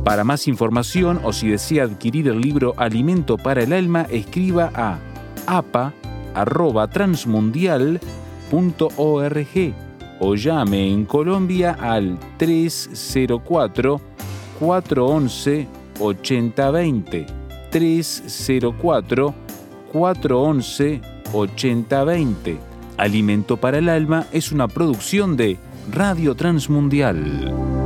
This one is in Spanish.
Para más información o si desea adquirir el libro Alimento para el Alma, escriba a apa@transmundial.org o llame en Colombia al 304-411-8020. 304-411-8020. Alimento para el Alma es una producción de Radio Transmundial.